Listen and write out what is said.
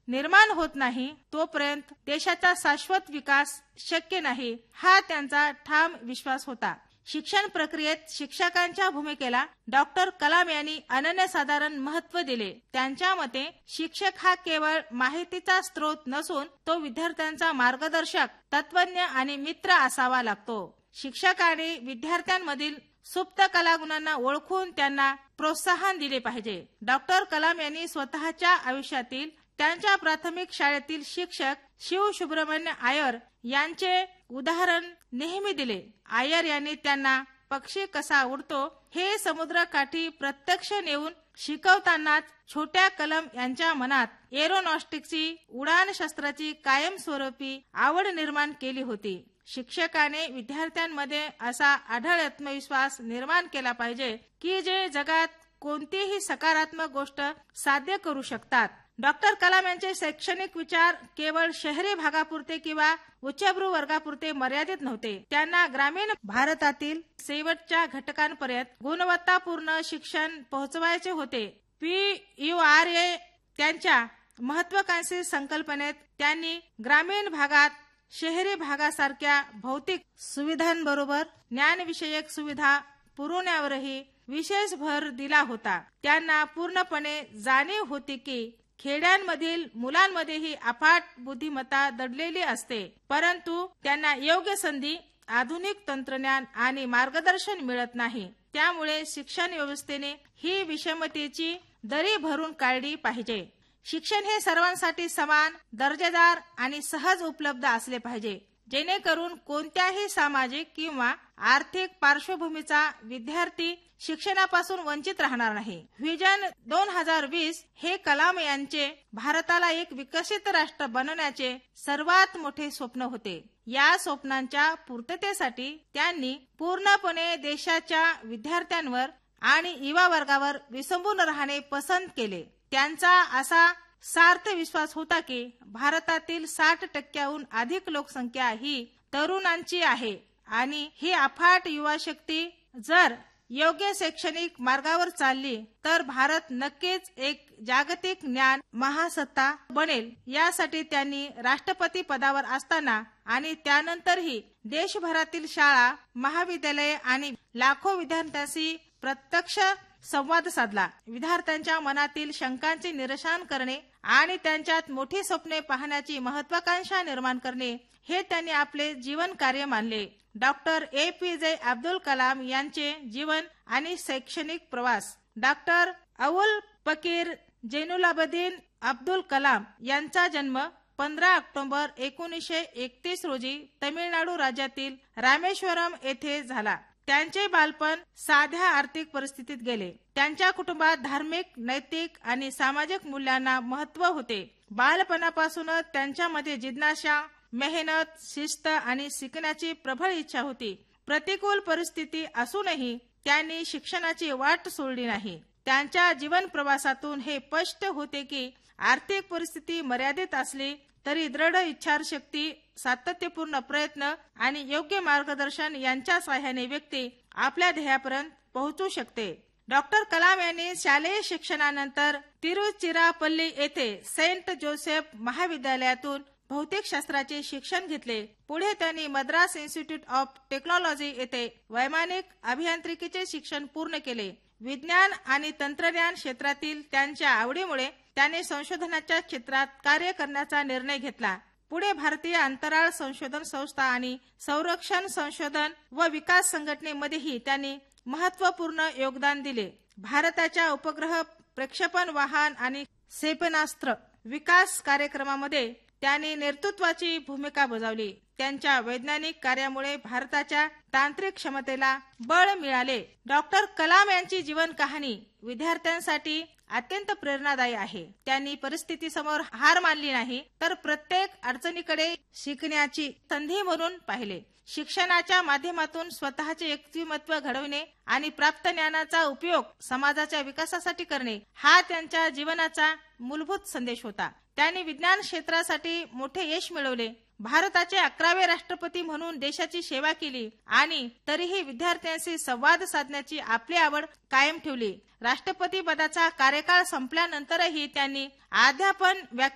निर्माण होत नाही तोपर्यंत देशाचा शाश्वत विकास शक्य नाही, हा त्यांचा ठाम विश्वास होता. शिक्षण प्रक्रियेत शिक्षकांच्या भूमिकेला डॉक्टर कलाम यांनी अनन्यसाधारण महत्त्व दिले. त्यांच्या मते शिक्षक हा केवळ माहितीचा स्रोत नसून तो विद्यार्थ्यांचा मार्गदर्शक, तत्वज्ञ आणि मित्र असावा लागतो. शिक्षकांनी विद्यार्थ्यांमधील सुप्त कलागुणांना ओळखून त्यांना प्रोत्साहन दिले पाहिजे. डॉक्टर कलाम यांनी स्वतःच्या आयुष्यातील त्यांच्या प्राथमिक शाळेतील शिक्षक शिव सुब्रमण्य आयर यांचे उदाहरण नेहमी दिले. आयर यांनी त्यांना पक्षी कसा उडतो हे समुद्रकाठी प्रत्यक्ष नेऊन शिकवतानाच छोट्या कलाम यांच्या मनात एरोनॉस्टिक्सची, उडाणशास्त्राची कायमस्वरूपी आवड निर्माण केली होती. शिक्षकाने विद्यार्थ्यांमध्ये असा अढळ आत्मविश्वास निर्माण केला पाहिजे की जे जगात कोणतीही सकारात्मक गोष्ट साध्य करू शकतात. डॉक्टर कलाम यांचे शैक्षणिक विचार केवळ शहरी भागापुरते किंवा उच्चभ्रू वर्गापुरते मर्यादित नव्हते. त्यांना ग्रामीण भारतातील शेवटच्या घटकांपर्यंत गुणवत्तापूर्ण शिक्षण पोहोचवायचे होते. PURA त्यांच्या महत्वाकांक्षी संकल्पनेत त्यांनी ग्रामीण भागात शहरी भागासारख्या भौतिक सुविधांबरोबर ज्ञानविषयक सुविधा पुरवण्यावरही विशेष भर दिला होता. त्यांना पूर्णपणे जाणीव होती की खेड्यांमधील मुलांमध्येही अफाट बुद्धिमत्ता दडलेली असते, परंतु त्यांना योग्य संधी, आधुनिक तंत्रज्ञान आणि मार्गदर्शन मिळत नाही. त्यामुळे शिक्षण व्यवस्थेने ही विषमतेची दरी भरून काढली पाहिजे. शिक्षण हे सर्वांसाठी समान, दर्जेदार आणि सहज उपलब्ध असले पाहिजे, जेणेकरून कोणत्याही सामाजिक किंवा आर्थिक पार्श्वभूमीचा विद्यार्थी शिक्षणापासून वंचित राहणार नाही. व्हिजन 2020 हे कलाम यांचे भारताला एक विकसित राष्ट्र बनवण्याचे सर्वात मोठे स्वप्न होते. या स्वप्नांच्या पूर्ततेसाठी त्यांनी पूर्णपणे देशाच्या विद्यार्थ्यांवर आणि युवा वर्गावर विसंबून राहणे पसंत केले. त्यांचा असा सार्थ विश्वास होता की भारतातील 60% अधिक लोकसंख्या ही तरुणांची आहे आणि ही अफाट युवा शक्ती जर योग्य शैक्षणिक मार्गावर चालली तर भारत नक्कीच एक जागतिक ज्ञान महासत्ता बनेल. यासाठी त्यांनी राष्ट्रपती पदावर असताना आणि त्यानंतरही देशभरातील शाळा, महाविद्यालये आणि लाखो विद्यार्थ्यांशी प्रत्यक्ष संवाद साधला. विद्यार्थ्यांच्या मनातील शंकांचे निरसन करणे आणि त्यांच्यात मोठी स्वप्ने पाहण्याची महत्वाकांक्षा निर्माण करणे हे त्यांनी आपले जीवन कार्य मानले. डॉक्टर APJ अब्दुल कलाम यांचे जीवन आणि शैक्षणिक प्रवास. डॉक्टर अबुल फकीर जैनुलाब्दीन अब्दुल कलाम यांचा जन्म 15 ऑक्टोबर 1931 रोजी तमिळनाडू राज्यातील रामेश्वरम येथे झाला. त्यांचे बालपण साध्या आर्थिक परिस्थितीत गेले. त्यांच्या कुटुंबात धार्मिक, नैतिक आणि सामाजिक मूल्यांना महत्त्व होते. बालपणापासूनच त्यांच्यामध्ये जिज्ञासा, मेहनत, शिस्त आणि शिकण्याची प्रबळ इच्छा होती. प्रतिकूल परिस्थिती असूनही त्यांनी शिक्षणाची वाट सोडली नाही. त्यांच्या जीवन प्रवासातून हे स्पष्ट होते की आर्थिक परिस्थिती मर्यादित असली तरी दृढ इच्छाशक्ती, सातत्यपूर्ण प्रयत्न आणि योग्य मार्गदर्शन यांच्या सहाय्याने व्यक्ती आपल्या ध्येयापर्यंत पोहोचू शकते. डॉक्टर कलाम यांनी शालेय शिक्षणानंतर तिरुचिरापल्ली येथे सेंट जोसेफ महाविद्यालयातून भौतिकशास्त्राचे शिक्षण घेतले. पुढे त्यांनी मद्रास इन्स्टिट्यूट ऑफ टेक्नॉलॉजी येथे वैमानिक अभियांत्रिकीचे शिक्षण पूर्ण केले. विज्ञान आणि तंत्रज्ञान क्षेत्रातील त्यांच्या आवडीमुळे त्याने संशोधनाच्या क्षेत्रात कार्य करण्याचा निर्णय घेतला. पुढे भारतीय अंतराळ संशोधन संस्था आणि संरक्षण संशोधन व विकास संघटनेमध्येही त्यांनी महत्त्वपूर्ण योगदान दिले. भारताच्या उपग्रह प्रक्षेपण वाहन आणि क्षेपणास्त्र विकास कार्यक्रमामध्ये त्यांनी नेतृत्वाची भूमिका बजावली. त्यांच्या वैज्ञानिक कार्यामुळे भारताच्या तांत्रिक क्षमतेला बळ मिळाले. डॉक्टर कलाम यांची जीवन कहाणी विद्यार्थ्यांसाठी अत्यंत प्रेरणादायी आहे. त्यांनी परिस्थितीसमोर हार मानली नाही, तर प्रत्येक अडचणीकडे शिकण्याची संधी म्हणून पाहिले. शिक्षणाच्या माध्यमातून स्वतःचे व्यक्तिमत्व घडविणे आणि प्राप्त ज्ञानाचा उपयोग समाजाच्या विकासासाठी करणे हा त्यांच्या जीवनाचा मूलभूत संदेश होता. त्यांनी विज्ञान क्षेत्रासाठी मोठे यश मिळवले. भारताचे 11वे राष्ट्रपती म्हणून देशाची सेवा केली आणि तरीही विद्यार्थ्यांशी संवाद साधण्याची आपली आवड कायम ठेवली. राष्ट्रपती पदाचा कार्यकाळ संपल्यानंतरही त्यांनी अध्यापन,